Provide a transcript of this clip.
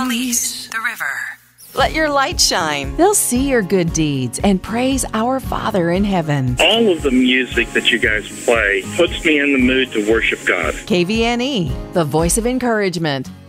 Police the River. Let your light shine. They'll see your good deeds and praise our Father in heaven. All of the music that you guys play puts me in the mood to worship God. KVNE, the voice of encouragement.